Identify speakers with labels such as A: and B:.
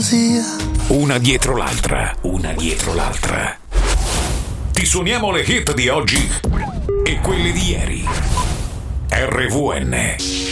A: fantasia.
B: Una dietro l'altra, una dietro l'altra. Ti suoniamo le hit di oggi e quelle di ieri. RVN